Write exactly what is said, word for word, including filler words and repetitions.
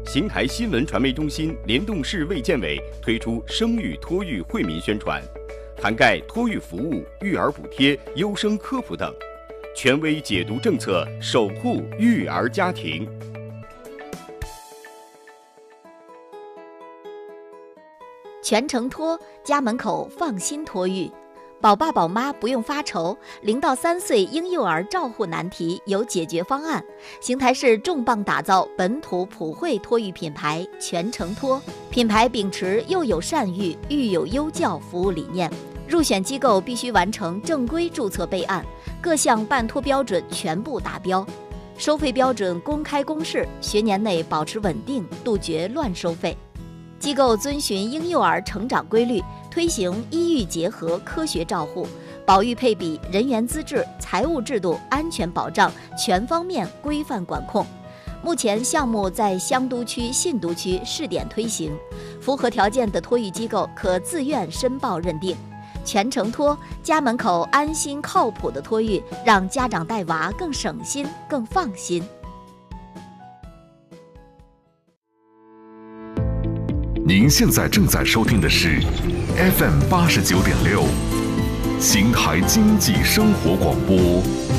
邢台新闻传媒中心联动市卫健委推出生育托育惠民宣传，涵盖托育服务、育儿补贴、优生科普等，权威解读政策，守护育儿家庭。 全程托，家门口放心托育。宝爸宝妈不用发愁，零到三岁婴幼儿照护难题有解决方案。邢台市重磅打造本土普惠托育品牌全程托，品牌秉持幼有善育、育有优教服务理念，入选机构必须完成正规注册备案，各项办托标准全部达标，收费标准公开公示，学年内保持稳定，杜绝乱收费。机构遵循婴幼儿成长规律，推行医育结合科学照护，保育配比、人员资质、财务制度、安全保障全方面规范管控。目前项目在香都区、信都区试点推行，符合条件的托育机构可自愿申报认定。全程托，家门口安心靠谱的托育，让家长带娃更省心、更放心。 您现在正在收听的是 F M 八十九点六，邢台经济生活广播。